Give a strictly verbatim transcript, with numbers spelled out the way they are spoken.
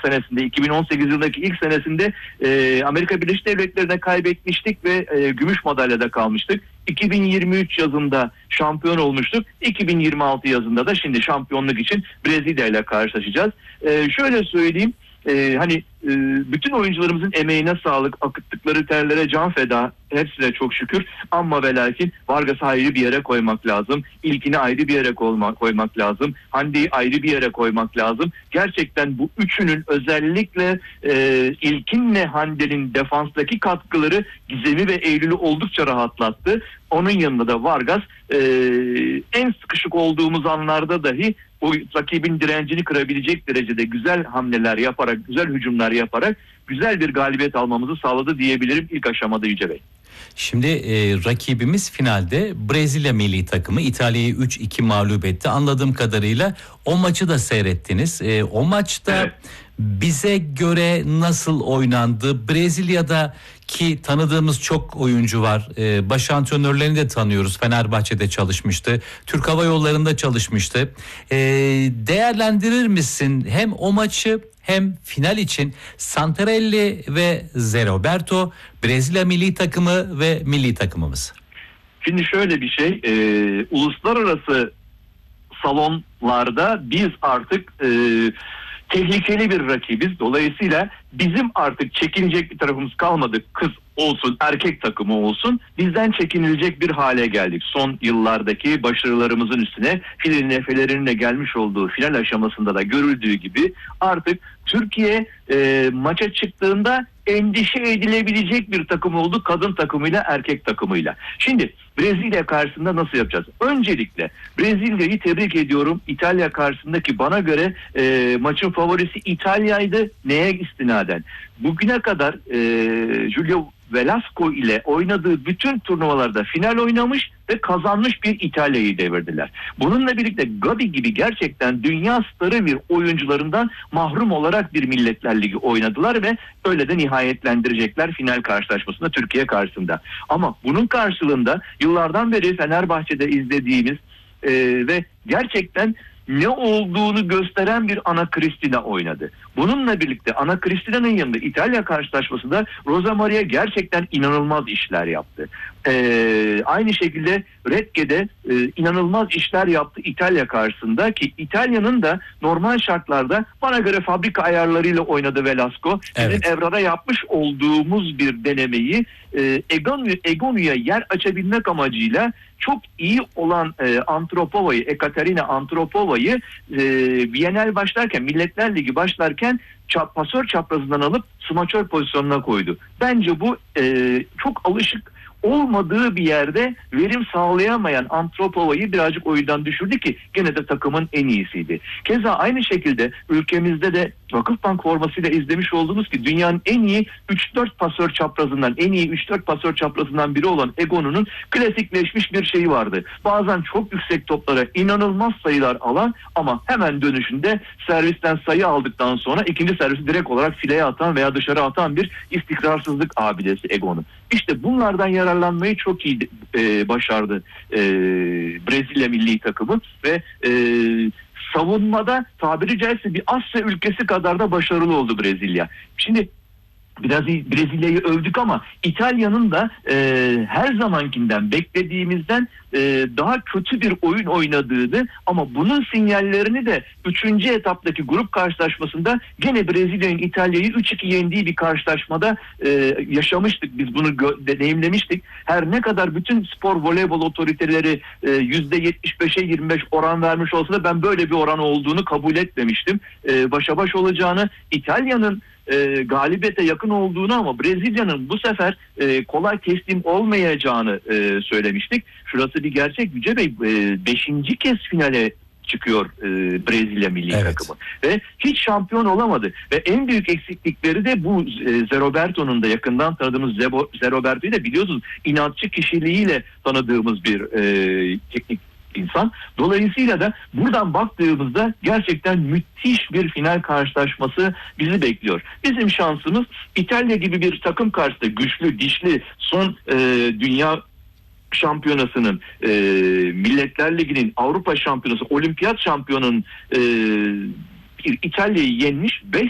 senesinde, iki bin on sekiz yılındaki ilk senesinde e, Amerika Birleşik Devletleri'ne kaybetmiştik ve e, gümüş madalyada kalmıştık. iki bin yirmi üç yazında şampiyon olmuştuk. iki bin yirmi altı yazında da şimdi şampiyonluk için Brezilya ile karşılaşacağız. E, şöyle söyleyeyim. Ee, hani e, bütün oyuncularımızın emeğine sağlık, akıttıkları terlere can feda, hepsine çok şükür. Ama ve lakin Vargas'ı ayrı bir yere koymak lazım. İlkini ayrı bir yere koymak, koymak lazım. Hande'yi ayrı bir yere koymak lazım. Gerçekten bu üçünün, özellikle e, İlkin'le Hande'nin defanstaki katkıları Gizem'i ve Eylül'ü oldukça rahatlattı. Onun yanında da Vargas e, en sıkışık olduğumuz anlarda dahi o rakibin direncini kırabilecek derecede güzel hamleler yaparak, güzel hücumlar yaparak güzel bir galibiyet almamızı sağladı diyebilirim ilk aşamada Yüce Bey. Şimdi e, rakibimiz finalde Brezilya milli takımı İtalya'yı üç iki mağlup etti. Anladığım kadarıyla o maçı da seyrettiniz. E, o maçta evet. Bize göre nasıl oynandı? Brezilya'da ki tanıdığımız çok oyuncu var. Ee, baş antrenörlerini de tanıyoruz. Fenerbahçe'de çalışmıştı. Türk Hava Yolları'nda çalışmıştı. Ee, değerlendirir misin hem o maçı hem final için Santarelli ve Zé Roberto, Brezilya milli takımı ve milli takımımız? Şimdi şöyle bir şey. E, uluslararası salonlarda biz artık E, tehlikeli bir rakibiz. Dolayısıyla bizim artık çekinecek bir tarafımız kalmadı. Kız olsun, erkek takımı olsun. Bizden çekinilecek bir hale geldik. Son yıllardaki başarılarımızın üstüne Filin Efeler'in de gelmiş olduğu final aşamasında da görüldüğü gibi artık Türkiye e, maça çıktığında endişe edilebilecek bir takım oldu, kadın takımıyla, erkek takımıyla. Şimdi Brezilya karşısında nasıl yapacağız? Öncelikle Brezilya'yı tebrik ediyorum. İtalya karşısındaki bana göre e, maçın favorisi İtalya'ydı. Neye istinaden? Bugüne kadar e, Julio Velasco ile oynadığı bütün turnuvalarda final oynamış ve kazanmış bir İtalya'yı devirdiler. Bununla birlikte Gabi gibi gerçekten dünya starı bir oyuncularından mahrum olarak bir Milletler Ligi oynadılar ve öyle de nihayetlendirecekler final karşılaşmasında Türkiye karşısında. Ama bunun karşılığında yıllardan beri Fenerbahçe'de izlediğimiz e, ve gerçekten ne olduğunu gösteren bir Ana Cristina oynadı. Bununla birlikte Ana Cristina'nın yanında İtalya karşılaşmasında Rosa Maria gerçekten inanılmaz işler yaptı. Ee, aynı şekilde Redke'de e, inanılmaz işler yaptı İtalya karşısında ki İtalya'nın da normal şartlarda bana göre fabrika ayarlarıyla oynadı Velasco. Evet. Bizim Evrar'a yapmış olduğumuz bir denemeyi e, Egonu'ya yer açabilmek amacıyla çok iyi olan e, Antropova'yı, Ekaterina Antropova'yı e, Viyanel başlarken, Milletler Ligi başlarken çap, pasör çaprazından alıp smaçör pozisyonuna koydu. Bence bu e, çok alışık olmadığı bir yerde verim sağlayamayan Antropova'yı birazcık oyundan düşürdü ki gene de takımın en iyisiydi. Keza aynı şekilde ülkemizde de Vakıfbank formasıyla izlemiş olduğumuz ki dünyanın en iyi üç dört pasör çaprazından, en iyi üç dört pasör çaprazından biri olan Egonu'nun klasikleşmiş bir şeyi vardı. Bazen çok yüksek toplara inanılmaz sayılar alan ama hemen dönüşünde servisten sayı aldıktan sonra ikinci servisi direkt olarak fileye atan veya dışarı atan bir istikrarsızlık abidesi Egonu. İşte bunlardan yararlanmayı çok iyi e, başardı e, Brezilya milli takımı ve e, savunmada tabiri caizse bir Asya ülkesi kadar da başarılı oldu Brezilya. Şimdi biraz Brezilya'yı övdük ama İtalya'nın da e, her zamankinden beklediğimizden e, daha kötü bir oyun oynadığını ama bunun sinyallerini de üçüncü etaptaki grup karşılaşmasında gene Brezilya'nın İtalya'yı üç iki yendiği bir karşılaşmada e, yaşamıştık. Biz bunu gö- deneyimlemiştik. Her ne kadar bütün spor voleybol otoriteleri e, yüzde yetmiş beşe yirmi beş oran vermiş olsa da ben böyle bir oran olduğunu kabul etmemiştim. E, başa baş olacağını, İtalya'nın E, galibiyete yakın olduğunu ama Brezilya'nın bu sefer e, kolay teslim olmayacağını e, söylemiştik. Şurası bir gerçek Yüce Bey, e, beşinci kez finale çıkıyor e, Brezilya milli evet. takımı ve hiç şampiyon olamadı ve en büyük eksiklikleri de bu. e, Zé Roberto'nun da yakından tanıdığımız Zé Roberto'yu da biliyorsunuz inatçı kişiliğiyle tanıdığımız bir e, teknik insan. Dolayısıyla da buradan baktığımızda gerçekten müthiş bir final karşılaşması bizi bekliyor. Bizim şansımız İtalya gibi bir takım karşısında güçlü, dişli, son e, dünya şampiyonasının, e, Milletler Ligi'nin, Avrupa şampiyonası, olimpiyat şampiyonunun e, İtalya'yı yenmiş beş